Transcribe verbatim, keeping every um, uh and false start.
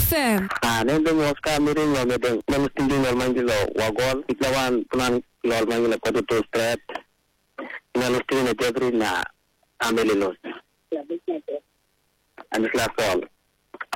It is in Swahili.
F M. Ah, nendo Oscar miring lo medeng menusting normal di lo wagol iklawan punan lo mangi la kodo to strat ina lo sting na jabri na amelinos. Anis la sol.